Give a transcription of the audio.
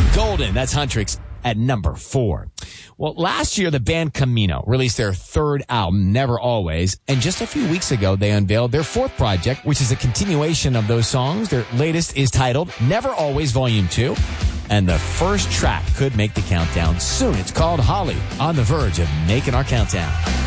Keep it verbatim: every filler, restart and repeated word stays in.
Golden. That's Huntrix at number four. Well, last year, the band Camino released their third album, Never Always, and just a few weeks ago, they unveiled their fourth project, which is a continuation of those songs. Their latest is titled Never Always Volume two, and the first track could make the countdown soon. It's called Holly, on the verge of making our countdown.